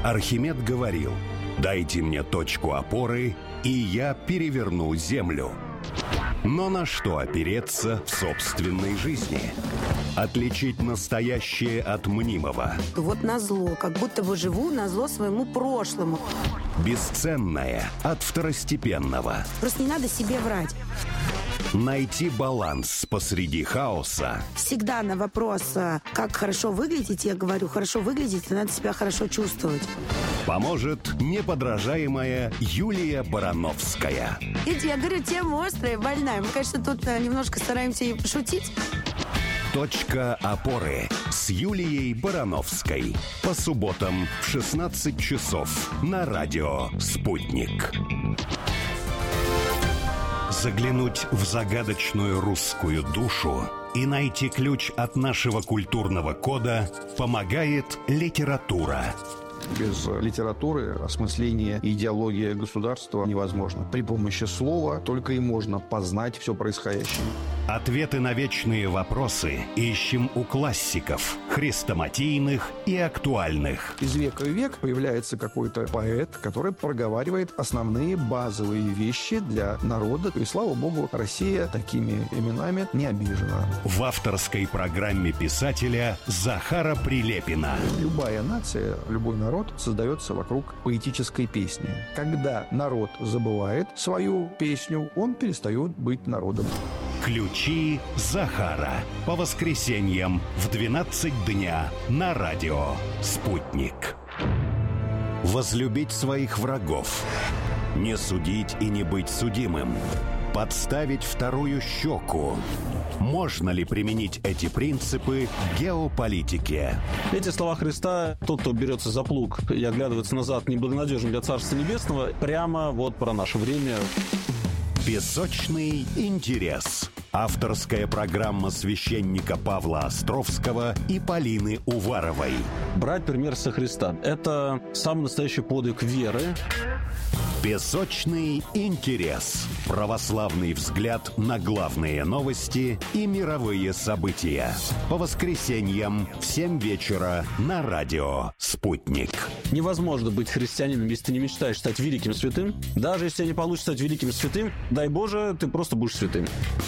Архимед говорил: «Дайте мне точку опоры, и я переверну землю». Но на что опереться в собственной жизни? Отличить настоящее от мнимого. Вот назло, как будто бы живу назло своему прошлому. Бесценное от второстепенного. Просто не надо себе врать. Найти баланс посреди хаоса. Всегда на вопрос, как хорошо выглядеть, я говорю, хорошо выглядеть, надо себя хорошо чувствовать. Поможет неподражаемая Юлия Барановская. Видите, я говорю, тема острая, больная. Мы, конечно, тут немножко стараемся и пошутить. Точка опоры с Юлией Барановской. По субботам в 16 часов на радио «Спутник». Заглянуть в загадочную русскую душу и найти ключ от нашего культурного кода помогает литература. Без литературы осмысление и идеология государства невозможно. При помощи слова только и можно познать все происходящее. Ответы на вечные вопросы ищем у классиков, хрестоматийных и актуальных. Из века в век появляется какой-то поэт, который проговаривает основные базовые вещи для народа. И, слава богу, Россия такими именами не обижена. В авторской программе писателя Захара Прилепина. Любая нация, любой народ создается вокруг поэтической песни. Когда народ забывает свою песню, он перестает быть народом. Ключи Захара. По воскресеньям в 12 дня на радио «Спутник». Возлюбить своих врагов. Не судить и не быть судимым. Подставить вторую щеку. Можно ли применить эти принципы в геополитике? Эти слова Христа: тот, кто берется за плуг и оглядывается назад, неблагонадежен для Царства Небесного, прямо вот про наше время. Песочный интерес. Авторская программа священника Павла Островского и Полины Уваровой. Брать пример со Христа – это самый настоящий подвиг веры. Песочный интерес. Православный взгляд на главные новости и мировые события. По воскресеньям в 7 вечера на радио «Спутник». Невозможно быть христианином, если ты не мечтаешь стать великим святым. Даже если не получится стать великим святым, дай Боже, ты просто будешь святым.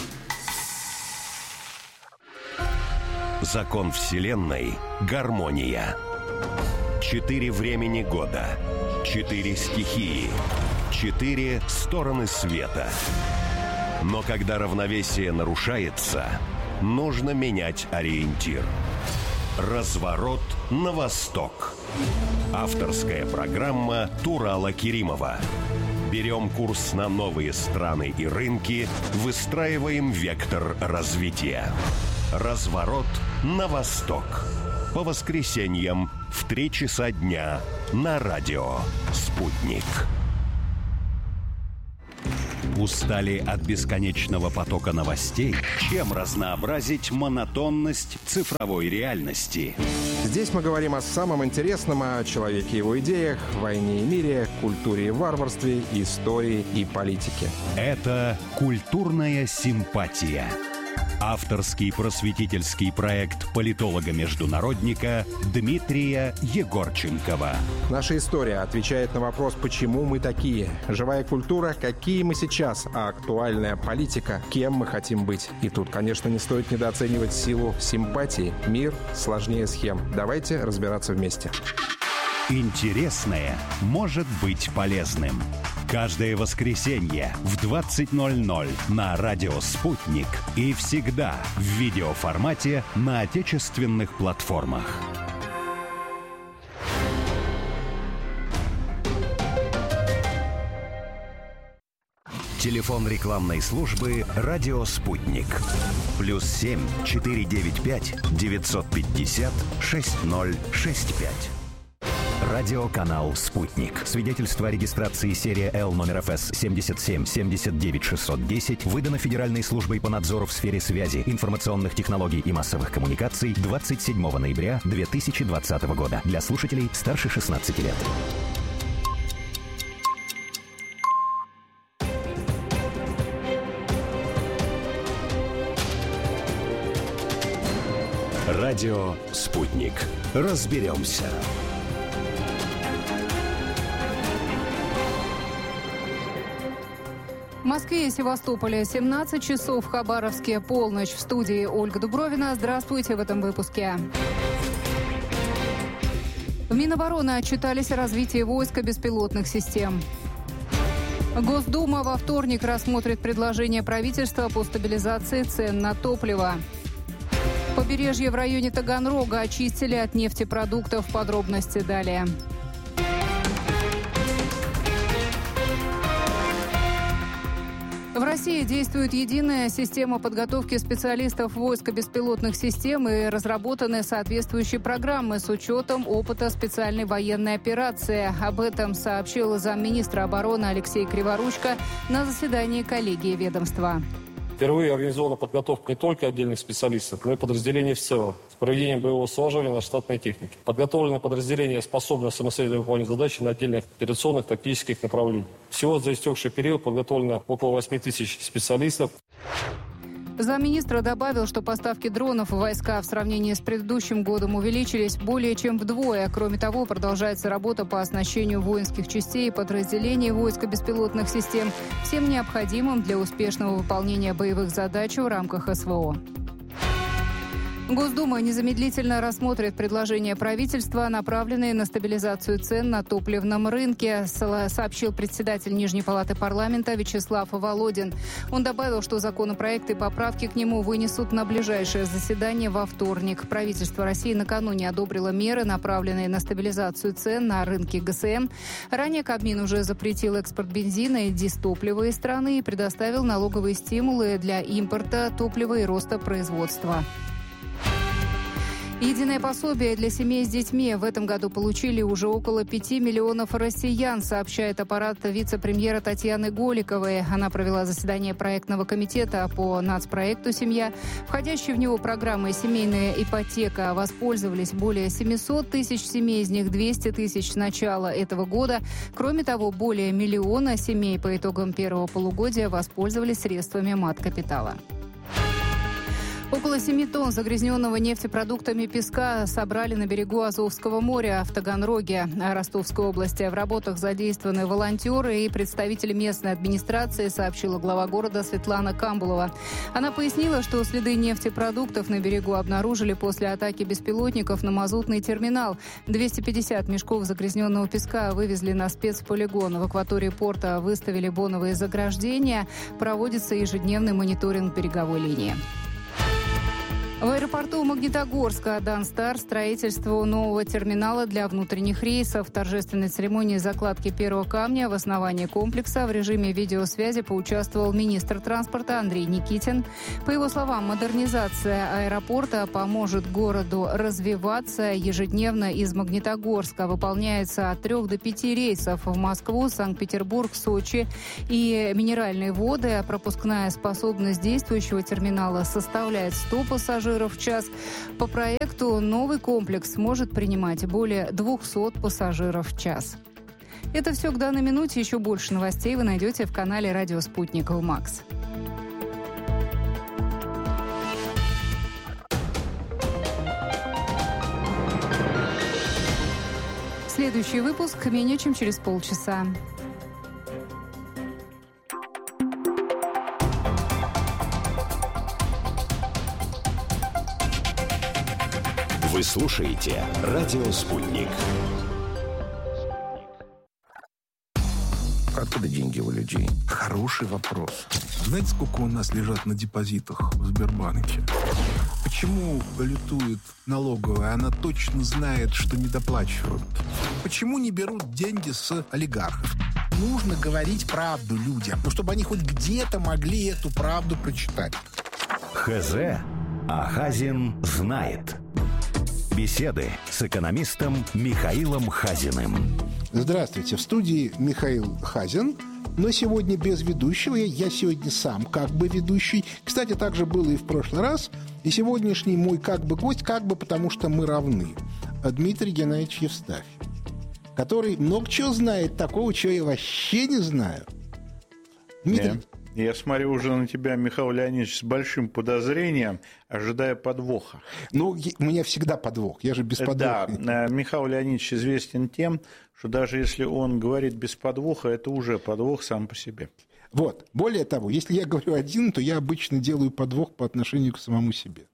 Закон Вселенной – гармония. 4 времени года. 4 стихии. 4 стороны света. Но когда равновесие нарушается, нужно менять ориентир. Разворот на восток. Авторская программа Турала Керимова. Берем курс на новые страны и рынки, выстраиваем вектор развития. Разворот на восток. По воскресеньям в 3 часа дня на радио «Спутник». Устали от бесконечного потока новостей? Чем разнообразить монотонность цифровой реальности? Здесь мы говорим о самом интересном, о человеке и его идеях, войне и мире, культуре и варварстве, истории и политике. Это «Культурная симпатия». Авторский просветительский проект политолога-международника Дмитрия Егорченкова. Наша история отвечает на вопрос, почему мы такие. Живая культура, какие мы сейчас, а актуальная политика, кем мы хотим быть. И тут, конечно, не стоит недооценивать силу симпатии. Мир сложнее схем. Давайте разбираться вместе. Интересное может быть полезным. Каждое воскресенье в 20:00 на радио «Спутник» и всегда в видеоформате на отечественных платформах. Телефон рекламной службы «Радио Спутник». +7 495 950 6065. Радиоканал «Спутник». Свидетельство о регистрации серия Л номер ФС 77 79 610 выдано Федеральной службой по надзору в сфере связи, информационных технологий и массовых коммуникаций 27 ноября 2020 года. Для слушателей старше 16 лет. Радио «Спутник». Разберемся. В Москве и Севастополе 17 часов, в Хабаровске полночь. В студии Ольга Дубровина. Здравствуйте в этом выпуске. В Минобороны отчитались о развитии войск и беспилотных систем. Госдума во вторник рассмотрит предложение правительства по стабилизации цен на топливо. Побережье в районе Таганрога очистили от нефтепродуктов. Подробности далее. В России действует единая система подготовки специалистов войск и беспилотных систем и разработаны соответствующие программы с учетом опыта специальной военной операции. Об этом сообщил замминистра обороны Алексей Криворучко на заседании коллегии ведомства. Впервые организована подготовка не только отдельных специалистов, но и подразделений в целом, с проведением боевого слаживания на штатной технике. Подготовленное подразделение способно самостоятельно выполнять задачи на отдельных операционных тактических направлениях. Всего за истекший период подготовлено около 8 тысяч специалистов. Замминистра добавил, что поставки дронов в войска в сравнении с предыдущим годом увеличились более чем вдвое. Кроме того, продолжается работа по оснащению воинских частей и подразделений войск и беспилотных систем всем необходимым для успешного выполнения боевых задач в рамках СВО. Госдума незамедлительно рассмотрит предложения правительства, направленные на стабилизацию цен на топливном рынке, сообщил председатель Нижней палаты парламента Вячеслав Володин. Он добавил, что законопроекты и поправки к нему вынесут на ближайшее заседание во вторник. Правительство России накануне одобрило меры, направленные на стабилизацию цен на рынке ГСМ. Ранее Кабмин уже запретил экспорт бензина и дистоплива из страны и предоставил налоговые стимулы для импорта топлива и роста производства. Единое пособие для семей с детьми в этом году получили уже около 5 миллионов россиян, сообщает аппарат вице-премьера Татьяны Голиковой. Она провела заседание проектного комитета по нацпроекту «Семья». Входящие в него программы «Семейная ипотека» воспользовались более 700 тысяч семей, из них 200 тысяч с начала этого года. Кроме того, более миллиона семей по итогам первого полугодия воспользовались средствами маткапитала. Около 7 тонн загрязненного нефтепродуктами песка собрали на берегу Азовского моря в Таганроге, Ростовской области. В работах задействованы волонтеры и представители местной администрации, сообщила глава города Светлана Камбулова. Она пояснила, что следы нефтепродуктов на берегу обнаружили после атаки беспилотников на мазутный терминал. 250 мешков загрязненного песка вывезли на спецполигон. В акватории порта выставили боновые заграждения. Проводится ежедневный мониторинг береговой линии. В аэропорту Магнитогорска дан старт строительству нового терминала для внутренних рейсов. В торжественной церемонии закладки первого камня в основании комплекса в режиме видеосвязи поучаствовал министр транспорта Андрей Никитин. По его словам, модернизация аэропорта поможет городу развиваться. Ежедневно из Магнитогорска выполняется от 3 до 5 рейсов в Москву, Санкт-Петербург, Сочи и Минеральные воды. Пропускная способность действующего терминала составляет 100 пассажиров в час. По проекту новый комплекс может принимать более 200 пассажиров в час. Это все к данной минуте. Еще больше новостей вы найдете в канале «Радио Спутник МАКС». Следующий выпуск менее чем через полчаса. Вы слушаете «Радио Спутник». Откуда деньги у людей? Хороший вопрос. Знаете, сколько у нас лежат на депозитах в Сбербанке? Почему балетует налоговая? Она точно знает, что не доплачивают. Почему не берут деньги с олигархов? Нужно говорить правду людям, чтобы они хоть где-то могли эту правду прочитать. ХЗ, а Хазин знает. Беседы с экономистом Михаилом Хазиным. Здравствуйте, в студии Михаил Хазин. Но сегодня без ведущего. Я сегодня сам как бы ведущий. Кстати, так же было и в прошлый раз. И сегодняшний мой как бы гость, как бы потому что мы равны. Дмитрий Геннадьевич Евстафьев, который много чего знает, такого, чего я вообще не знаю. Дмитрий... Я смотрю уже на тебя, Михаил Леонидович, с большим подозрением, ожидая подвоха. Ну, у меня всегда подвох, я же без подвоха. Да, Михаил Леонидович известен тем, что даже если он говорит без подвоха, это уже подвох сам по себе. Вот. Более того, если я говорю один, то я обычно делаю подвох по отношению к самому себе.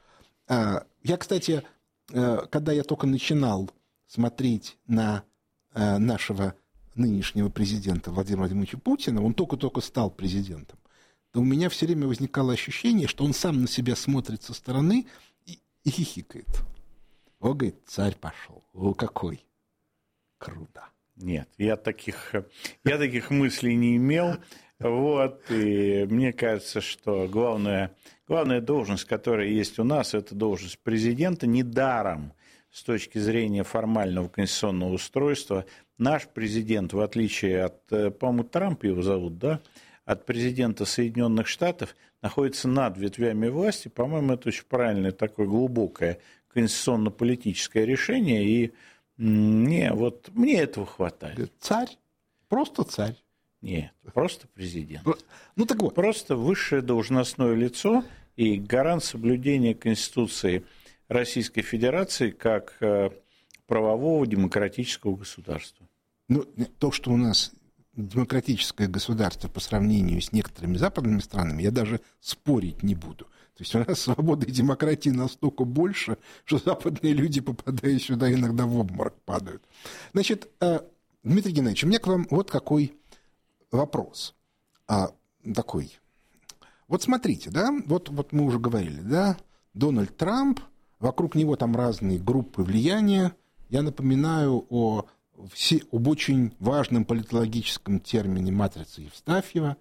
Я, кстати, когда я только начинал смотреть на нашего нынешнего президента Владимира Владимировича Путина, он только-только стал президентом, то у меня все время возникало ощущение, что он сам на себя смотрит со стороны и хихикает. О, говорит, царь пошел. О, какой. Круто. Нет, я таких мыслей не имел. Вот, и мне кажется, что главная должность, которая есть у нас, это должность президента. Недаром, с точки зрения формального конституционного устройства, наш президент, в отличие от, по-моему, Трампа его зовут, да, от президента Соединенных Штатов, находится над ветвями власти. По-моему, это очень правильное, такое глубокое конституционно-политическое решение, и мне этого хватает. Царь? Просто царь? Нет, просто президент. Ну так вот. Просто высшее должностное лицо и гарант соблюдения Конституции Российской Федерации как правового демократического государства. Ну, то, что у нас демократическое государство по сравнению с некоторыми западными странами, я даже спорить не буду. То есть у нас свободы и демократии настолько больше, что западные люди, попадая сюда, иногда в обморок падают. Значит, Дмитрий Геннадьевич, у меня к вам вот какой вопрос. Такой. Вот смотрите, да, вот мы уже говорили, да, Дональд Трамп, вокруг него там разные группы влияния. Я напоминаю об очень важном политологическом термине матрицы Евстафьева.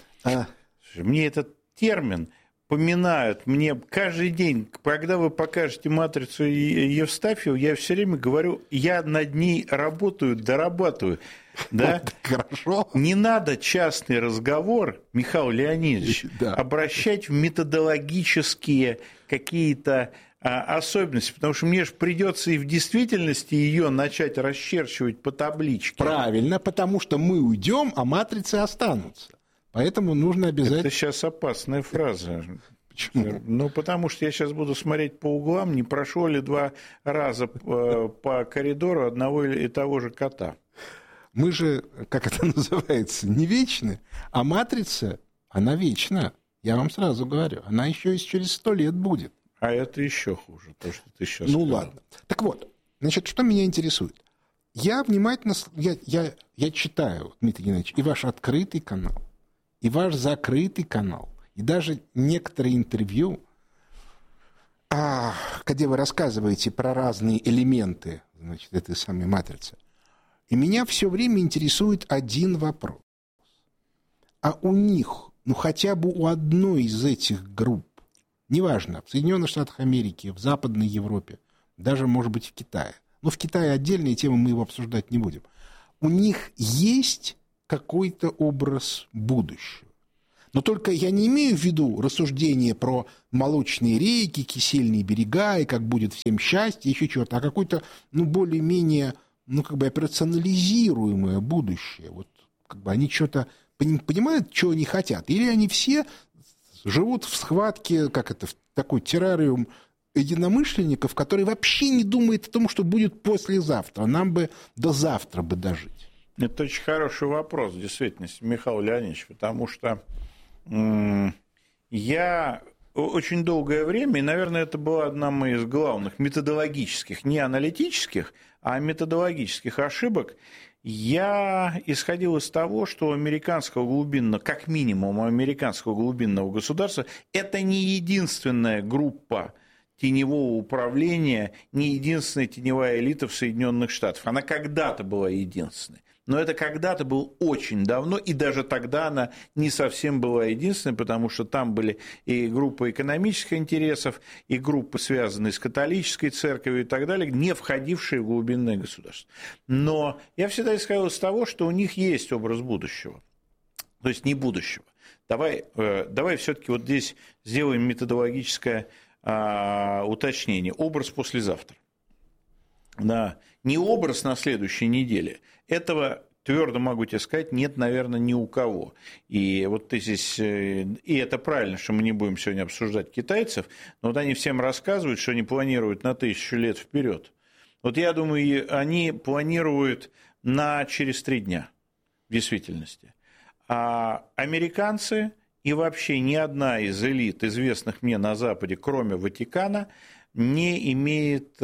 Мне этот термин поминают мне каждый день. Когда вы покажете матрицу Евстафьева, я все время говорю, я над ней работаю, дорабатываю. Да? Хорошо. Не надо частный разговор, Михаил Леонидович, обращать в методологические какие-то особенности, потому что мне же придется и в действительности ее начать расчерчивать по табличке. Правильно, потому что мы уйдем, а матрицы останутся. Поэтому нужно обязательно... Это сейчас опасная фраза. Почему? Ну, потому что я сейчас буду смотреть по углам, не прошел ли 2 раза по коридору одного и того же кота. Мы же, как это называется, не вечны, а матрица, она вечна. Я вам сразу говорю, она еще и через 100 лет будет. А это еще хуже, то, что ты сейчас сказал. Ну, ладно. Так вот, значит, что меня интересует? Я внимательно... Я читаю, Дмитрий Геннадьевич, и ваш открытый канал, и ваш закрытый канал, и даже некоторые интервью, где вы рассказываете про разные элементы, значит, этой самой матрицы. И меня все время интересует один вопрос. А у них, ну хотя бы у одной из этих групп, неважно, в Соединенных Штатах Америки, в Западной Европе, даже, может быть, в Китае, но в Китае отдельная тема, мы его обсуждать не будем, у них есть какой-то образ будущего. Но только я не имею в виду рассуждения про молочные реки, кисельные берега, и как будет всем счастье, еще чего-то, а какое-то, ну, более-менее, ну, как бы операционализируемое будущее. Вот, как бы они что-то понимают, чего они хотят, или они все живут в схватке, как это, в такой террариум единомышленников, который вообще не думает о том, что будет послезавтра. Нам бы до завтра бы дожить. Это очень хороший вопрос, в действительности, Михаил Леонидович, потому что я очень долгое время, и, наверное, это была одна из главных методологических, не аналитических, а методологических ошибок, я исходил из того, что американского глубинного, как минимум американского глубинного государства, это не единственная группа теневого управления, не единственная теневая элита в Соединенных Штатах. Она когда-то была единственной. Но это когда-то было очень давно, и даже тогда она не совсем была единственной, потому что там были и группы экономических интересов, и группы, связанные с католической церковью и так далее, не входившие в глубинное государство. Но я всегда исходил из того, что у них есть образ будущего, то есть не будущего. Давай все-таки вот здесь сделаем методологическое уточнение. Образ послезавтра. Да. Не образ на следующей неделе. Этого, твердо могу тебе сказать, нет, наверное, ни у кого. И вот ты здесь... И это правильно, что мы не будем сегодня обсуждать китайцев, но вот они всем рассказывают, что они планируют на 1000 лет вперед. Вот я думаю, они планируют через 3 дня, в действительности. Американцы и вообще ни одна из элит, известных мне на Западе, кроме Ватикана, не имеет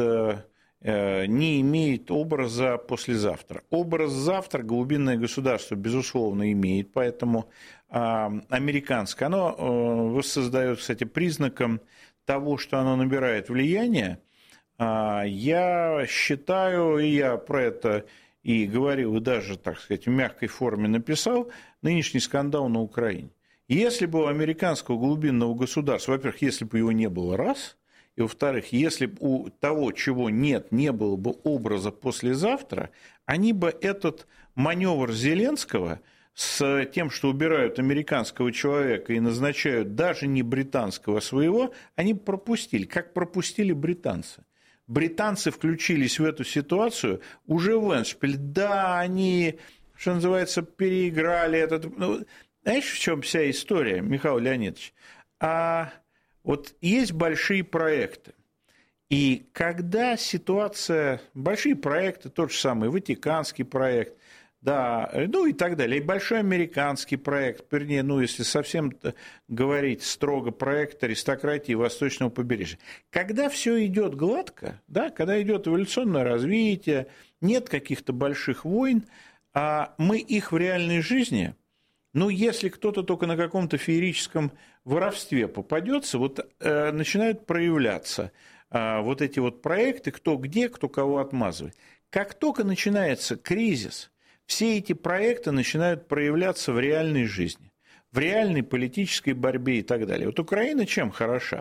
образа послезавтра. Образ завтра глубинное государство, безусловно, имеет, поэтому американское, оно воссоздает, кстати, признаком того, что оно набирает влияние. Я считаю, и я про это и говорил, и даже, так сказать, в мягкой форме написал, нынешний скандал на Украине. Если бы у американского глубинного государства, во-первых, если бы его не было, раз, и, во-вторых, если бы у того, чего нет, не было бы образа послезавтра, они бы этот маневр Зеленского с тем, что убирают американского человека и назначают даже не британского своего, они пропустили, как пропустили британцы. Британцы включились в эту ситуацию уже в эндшпиль. Да, они, что называется, переиграли этот... Ну, знаешь, в чем вся история, Михаил Леонидович? Вот есть большие проекты. И когда ситуация... Большие проекты, тот же самый Ватиканский проект, да, ну и так далее. И большой американский проект, вернее, ну, если совсем говорить строго, проект аристократии Восточного побережья. Когда все идет гладко, да, когда идет эволюционное развитие, нет каких-то больших войн, мы их в реальной жизни, ну, если кто-то только на каком-то феерическом воровстве попадется, вот начинают проявляться вот эти вот проекты, кто где, кто кого отмазывает. Как только начинается кризис, все эти проекты начинают проявляться в реальной жизни, в реальной политической борьбе и так далее. Вот Украина чем хороша?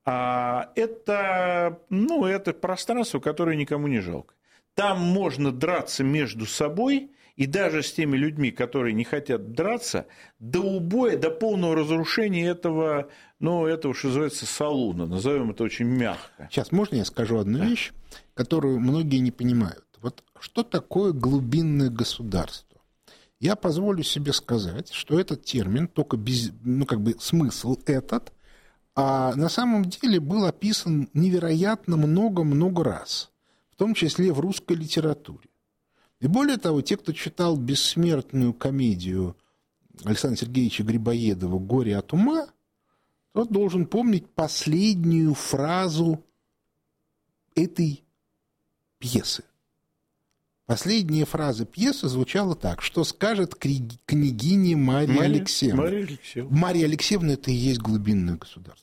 Это пространство, которое никому не жалко. Там можно драться между собой, и даже с теми людьми, которые не хотят драться, до убоя, до полного разрушения этого, что называется, салуна. Назовем это очень мягко. Сейчас, можно я скажу одну вещь, которую многие не понимают? Вот что такое глубинное государство? Я позволю себе сказать, что этот термин, только без, смысл этот, на самом деле был описан невероятно много-много раз, в том числе в русской литературе. И более того, те, кто читал бессмертную комедию Александра Сергеевича Грибоедова «Горе от ума», тот должен помнить последнюю фразу этой пьесы. Последняя фраза пьесы звучала так: что скажет княгиня Мария Алексеевна. Мария Алексеевна – это и есть глубинное государство.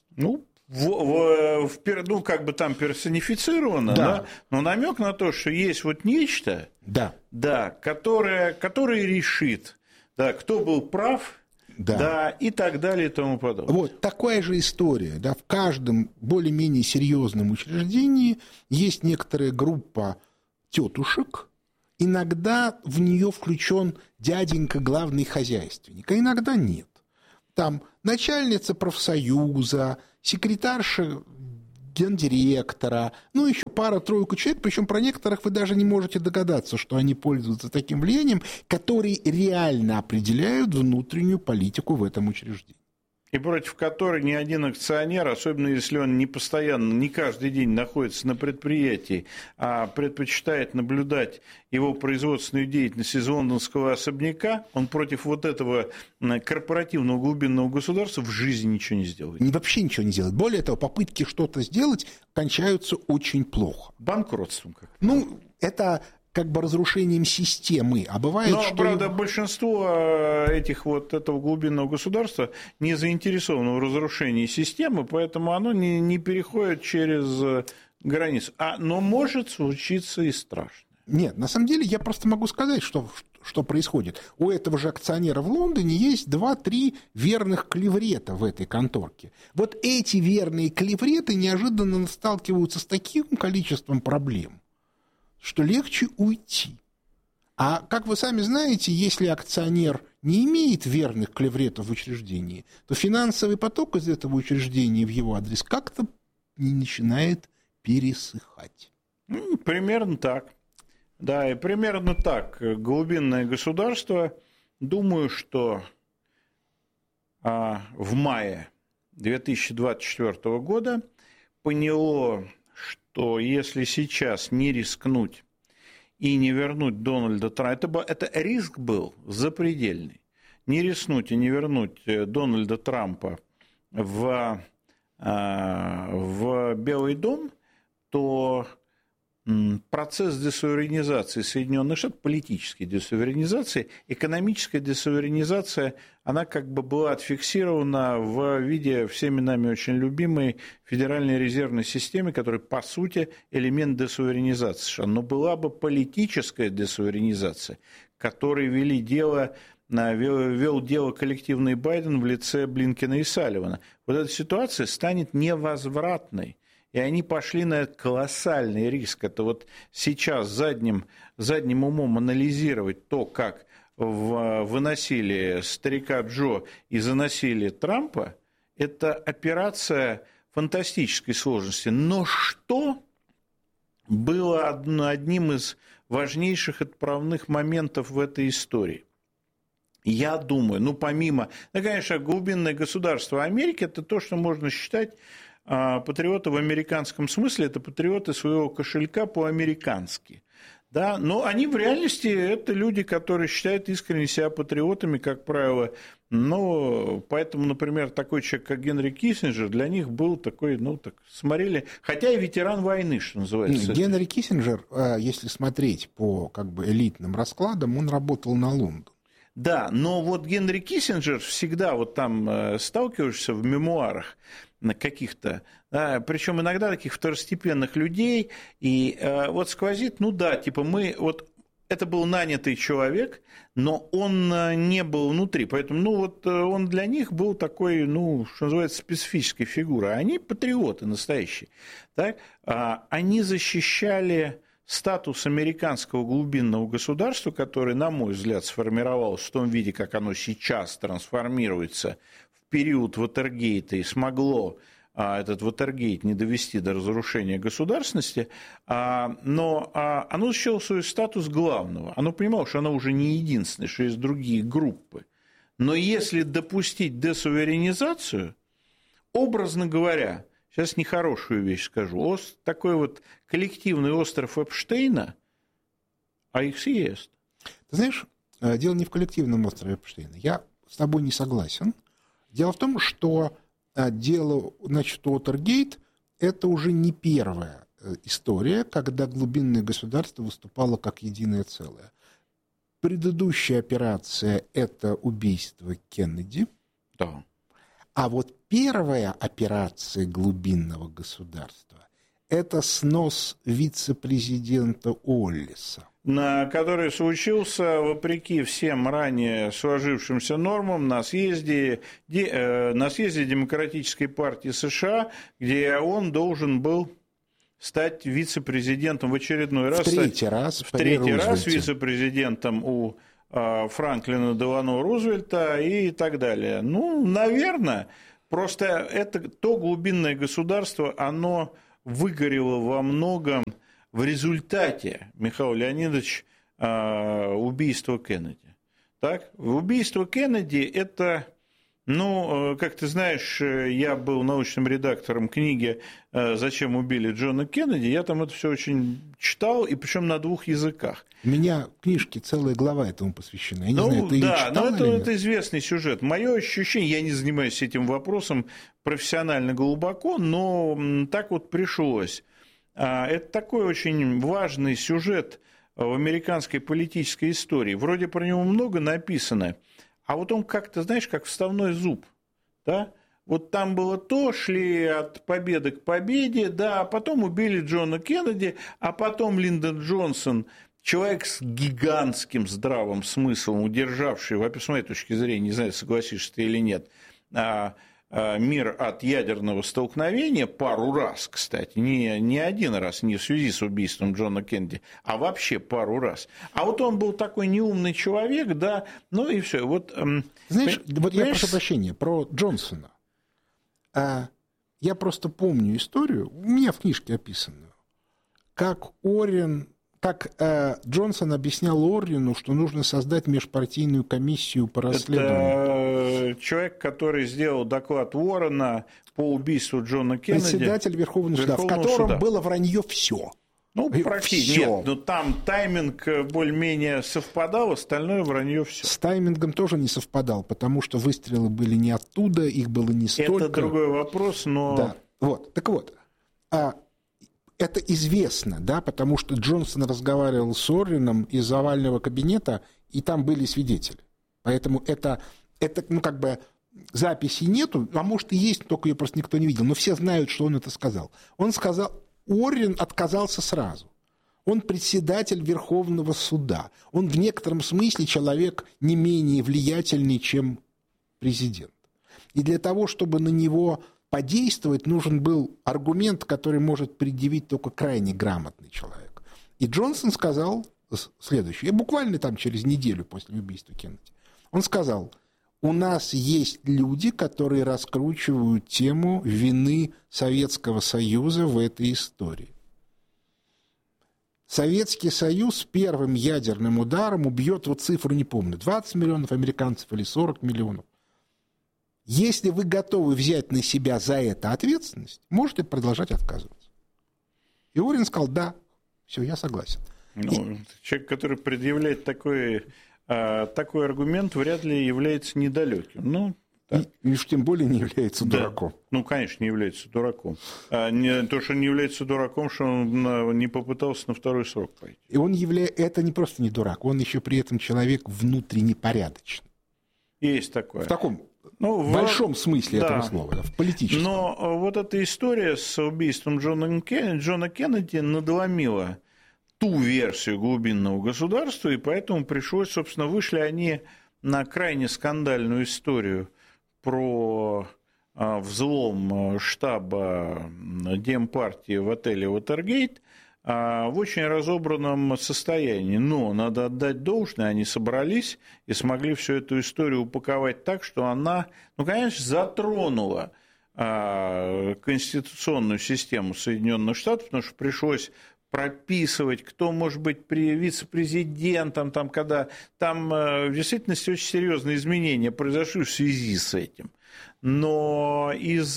Там персонифицировано, да. Но намек на то, что есть вот нечто, которое решит, кто был прав, и так далее и тому подобное. Вот такая же история. В каждом более-менее серьезном учреждении есть некоторая группа тетушек. Иногда в нее включен дяденька главный хозяйственник, а иногда нет. Там начальница профсоюза, секретарша гендиректора, еще пара-тройку человек, причем про некоторых вы даже не можете догадаться, что они пользуются таким влиянием, которые реально определяют внутреннюю политику в этом учреждении. И против которой ни один акционер, особенно если он не постоянно, не каждый день находится на предприятии, а предпочитает наблюдать его производственную деятельность из лондонского особняка, он против вот этого корпоративного глубинного государства в жизни ничего не сделает. Вообще ничего не делает. Более того, попытки что-то сделать кончаются очень плохо. Банкротством как? Это разрушением системы. А бывает, правда, большинство этого глубинного государства не заинтересовано в разрушении системы, поэтому оно не переходит через границу. Но может случиться и страшно. Нет, на самом деле я просто могу сказать, что происходит. У этого же акционера в Лондоне есть 2-3 верных клеврета в этой конторке. Вот эти верные клевреты неожиданно сталкиваются с таким количеством проблем, что легче уйти. А как вы сами знаете, если акционер не имеет верных клевретов в учреждении, то финансовый поток из этого учреждения в его адрес как-то не начинает пересыхать. Примерно так. Да, и примерно так. Глубинное государство, думаю, что в мае 2024 года поняло, что если сейчас не рискнуть и не вернуть Дональда Трампа, это риск был запредельный. не рискнуть и не вернуть Дональда Трампа в Белый дом, то процесс десуверенизации Соединенных Штатов, политической десуверенизации, экономическая десуверенизация, она как бы была отфиксирована в виде всеми нами очень любимой Федеральной резервной системы, которая, по сути, элемент десуверенизации США. Но была бы политическая десуверенизация, которой вел дело коллективный Байден в лице Блинкена и Салливана. Вот эта ситуация станет невозвратной. И они пошли на колоссальный риск. Это вот сейчас задним умом анализировать то, как выносили старика Джо и заносили Трампа, это операция фантастической сложности. Но что было одним из важнейших отправных моментов в этой истории? Я думаю, конечно, глубинное государство Америки – это то, что можно считать патриоты в американском смысле, это патриоты своего кошелька по-американски. Да? Но они в реальности это люди, которые считают искренне себя патриотами, как правило. Поэтому, например, такой человек, как Генри Киссинджер, для них был такой, так смотрели, хотя и ветеран войны, что называется. Генри Киссинджер, если смотреть по элитным раскладам, он работал на Лондон. Да, но вот Генри Киссинджер всегда там сталкиваешься в мемуарах каких-то, причем иногда таких второстепенных людей, и вот сквозит, это был нанятый человек, но он не был внутри, поэтому, он для них был такой, что называется, специфической фигурой, они патриоты настоящие, так? Они защищали статус американского глубинного государства, который, на мой взгляд, сформировалось в том виде, как оно сейчас трансформируется в период Ватергейта и смогло этот Ватергейт не довести до разрушения государственности, но оно защищало свой статус главного. Оно понимало, что оно уже не единственное, что есть другие группы. Но если допустить десуверенизацию, образно говоря, сейчас нехорошую вещь скажу, такой вот коллективный остров Эпштейна, а их съест. Ты знаешь, дело не в коллективном острове Эпштейна. Я с тобой не согласен. Дело в том, что дело, Уотергейт – это уже не первая история, когда глубинное государство выступало как единое целое. Предыдущая операция – это убийство Кеннеди. Да. А вот первая операция глубинного государства – это снос вице-президента Уоллеса. Который случился, вопреки всем ранее сложившимся нормам, на съезде Демократической партии США, где он должен был стать вице-президентом в очередной раз. В третий раз вице-президентом у Франклина Делано Рузвельта и так далее. Наверное, просто это то глубинное государство, оно выгорело во многом в результате, Михаил Леонидович, убийства Кеннеди. Так? Убийство Кеннеди – это, как ты знаешь, я был научным редактором книги «Зачем убили Джона Кеннеди», я там это все очень читал, и причем на 2 языках. У меня в книжке целая глава этому посвящена. Я не знаю, ты ее читал или нет? Это известный сюжет. Мое ощущение, я не занимаюсь этим вопросом профессионально глубоко, но так вот пришлось. Это такой очень важный сюжет в американской политической истории. Вроде про него много написано, а вот он как-то, знаешь, как вставной зуб. Да? Вот там было то, шли от победы к победе, да, а потом убили Джона Кеннеди, а потом Линдон Джонсон, человек с гигантским здравым смыслом, удержавший, с моей точки зрения, не знаю, согласишься ты или нет, мир от ядерного столкновения пару раз, кстати, не один раз, не в связи с убийством Джона Кеннеди, а вообще пару раз. А вот он был такой неумный человек, да, и все. Знаешь, я прошу прощения, про Джонсона. Я просто помню историю, у меня в книжке описанную, как Джонсон объяснял Оррину, что нужно создать межпартийную комиссию по расследованию. Это человек, который сделал доклад Уоррена по убийству Джона Кеннеди. Председатель Верховного суда, в котором было вранье все. Ну, практически. Нет, но там тайминг более-менее совпадал, остальное вранье все. С таймингом тоже не совпадал, потому что выстрелы были не оттуда, их было не столько. Это другой вопрос, но... Да, вот, так вот. Это известно, да, потому что Джонсон разговаривал с Оррином из овального кабинета, и там были свидетели. Поэтому это ну, как бы, записи нету, а может и есть, только ее просто никто не видел. Но все знают, что он это сказал. Он сказал... Оррин отказался сразу. Он председатель Верховного суда. Он в некотором смысле человек не менее влиятельный, чем президент. И для того, чтобы на него подействовать, нужен был аргумент, который может предъявить только крайне грамотный человек. И Джонсон сказал следующее, буквально там через неделю после убийства Кеннеди. Он сказал: у нас есть люди, которые раскручивают тему вины Советского Союза в этой истории. Советский Союз первым ядерным ударом убьет, вот цифру не помню, 20 миллионов американцев или 40 миллионов. Если вы готовы взять на себя за это ответственность, можете продолжать отказываться. И Оррин сказал: да, все, я согласен. Ну, человек, который предъявляет такой аргумент, вряд ли является недалеким. Ну, и уж тем более не является дураком. Ну, конечно, не является дураком. То, что не является дураком, что он не попытался на второй срок пойти. И это не просто не дурак, он еще при этом человек внутренне порядочный. Есть такое. В таком большом смысле этого слова, в политическом. Но вот эта история с убийством Джона Кеннеди надломила ту версию глубинного государства, и поэтому пришлось, собственно, вышли они на крайне скандальную историю про взлом штаба Демпартии в отеле «Уотергейт» в очень разобранном состоянии. Но надо отдать должное, они собрались и смогли всю эту историю упаковать так, что она, конечно, затронула конституционную систему Соединенных Штатов, потому что пришлось прописывать, кто может быть вице-президентом, когда там в действительности очень серьезные изменения произошли в связи с этим. Но из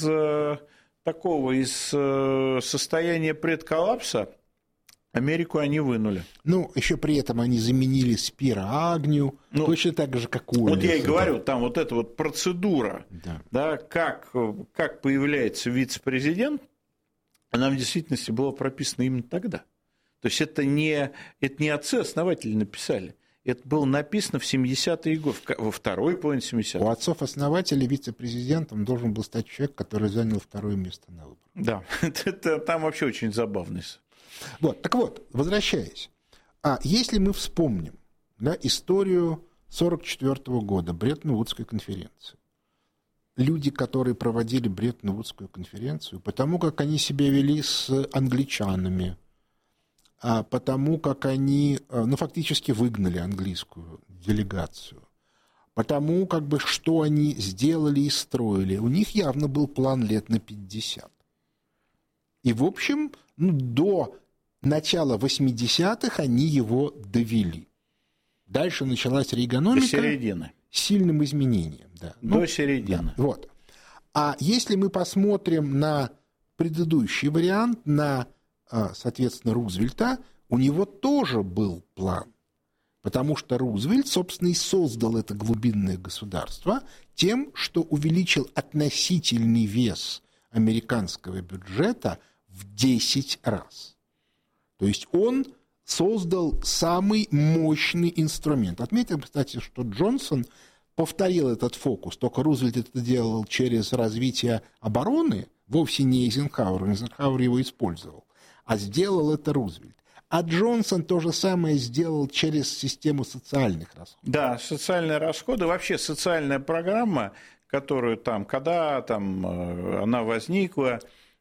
состояния предколлапса Америку они вынули. Ну, еще при этом они заменили Спира Агню, точно так же, как Уоллес. Вот я и говорю, там вот эта вот процедура, как появляется вице-президент, она в действительности была прописана именно тогда. То есть это не отцы-основатели написали. Это было написано в 70-е годы, во второй половине 70-х. У отцов-основателей вице-президентом должен был стать человек, который занял второе место на выборах. Да, это там вообще очень забавно. Вот, так вот, возвращаясь. Если мы вспомним историю 1944 года, Бреттон-Вудской конференции, люди, которые проводили Бреттон-Вудскую конференцию, потому как они себя вели с англичанами, потому как они, фактически выгнали английскую делегацию, потому что они сделали и строили. У них явно был план лет на 50. И, в общем, до начала 80-х они его довели. Дальше началась рейганомика. До середины. С сильным изменением. Да. До середины. Да, вот. А если мы посмотрим на предыдущий вариант, на, соответственно, Рузвельта, у него тоже был план. Потому что Рузвельт, собственно, и создал это глубинное государство тем, что увеличил относительный вес американского бюджета в 10 раз. То есть он создал самый мощный инструмент. Отметим, кстати, что Джонсон повторил этот фокус, только Рузвельт это делал через развитие обороны, вовсе не Эйзенхауэр. Эйзенхауэр его использовал, а сделал это Рузвельт. А Джонсон то же самое сделал через систему социальных расходов. Да, социальные расходы, вообще социальная программа, которую когда она возникла,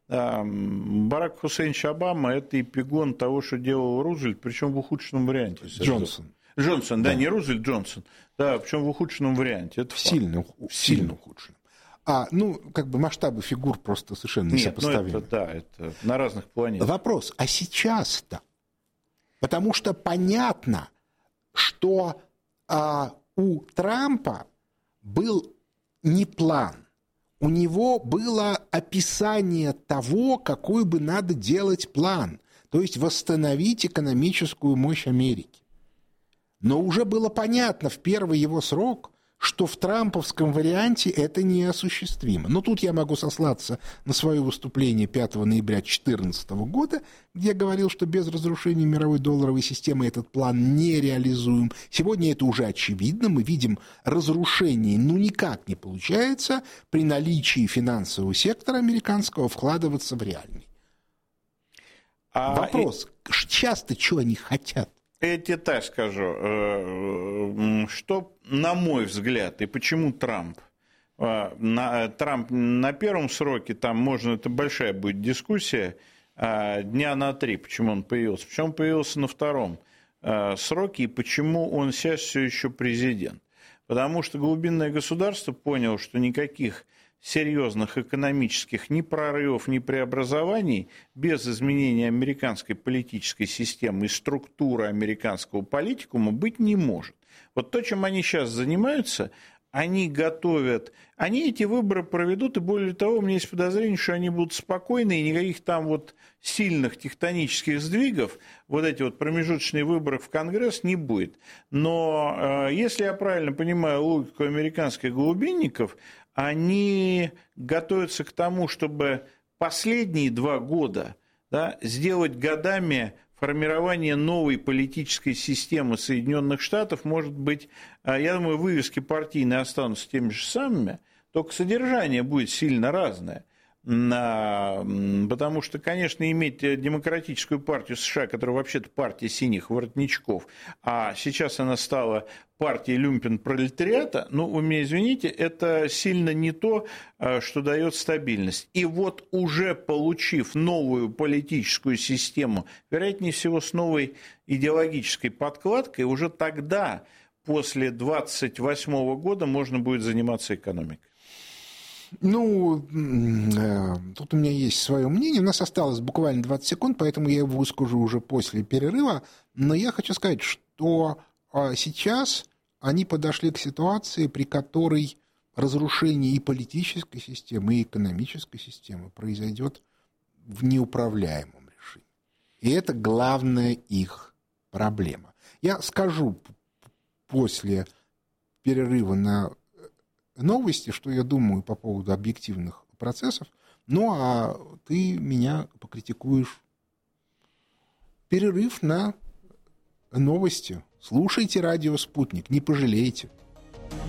Барак Хусейнович Обама – это эпигон того, что делал Рузвельт, причем в ухудшенном варианте. Джонсон, да, не Рузвельт, Джонсон. Да, причем в ухудшенном варианте. Это сильно ухудшенном. Масштабы фигур просто совершенно несопоставимы. Это на разных планетах. Вопрос, а сейчас-то? Потому что понятно, что у Трампа был не план. У него было описание того, какой бы надо делать план. то есть восстановить экономическую мощь Америки. Но уже было понятно в первый его срок, что в трамповском варианте это неосуществимо. Но тут я могу сослаться на свое выступление 5 ноября 2014 года, где я говорил, что без разрушения мировой долларовой системы этот план нереализуем. Сегодня это уже очевидно. Мы видим разрушение, никак не получается при наличии финансового сектора американского вкладываться в реальный. Вопрос, часто что они хотят? Я тебе так скажу, что, на мой взгляд, и почему Трамп? Трамп на первом сроке, там можно, это большая будет дискуссия, дня на 3, почему он появился. Почему он появился на втором сроке и почему он сейчас все еще президент? Потому что глубинное государство поняло, что никаких серьезных экономических ни прорывов, ни преобразований без изменения американской политической системы и структуры американского политикума быть не может. Вот то, чем они сейчас занимаются, они готовят, они эти выборы проведут, и более того, у меня есть подозрение, что они будут спокойны, и никаких там вот сильных тектонических сдвигов, вот эти вот промежуточные выборы в Конгресс не будет. Но если я правильно понимаю логику американских глубинников, они готовятся к тому, чтобы последние 2 года, да, сделать годами формирования новой политической системы Соединенных Штатов. Может быть, я думаю, вывески партийные останутся теми же самыми, только содержание будет сильно разное. Потому что, конечно, иметь демократическую партию США, которая вообще-то партия синих воротничков, а сейчас она стала партией люмпен-пролетариата, вы меня извините, это сильно не то, что дает стабильность. И вот уже получив новую политическую систему, вероятнее всего с новой идеологической подкладкой, уже тогда, после 28 года, можно будет заниматься экономикой. Тут у меня есть свое мнение. У нас осталось буквально 20 секунд, поэтому я его выскажу уже после перерыва. Но я хочу сказать, что сейчас они подошли к ситуации, при которой разрушение и политической системы, и экономической системы произойдет в неуправляемом режиме. И это главная их проблема. Я скажу после перерыва на новости, что я думаю по поводу объективных процессов, а ты меня покритикуешь. Перерыв на новости. Слушайте радио «Спутник», не пожалеете.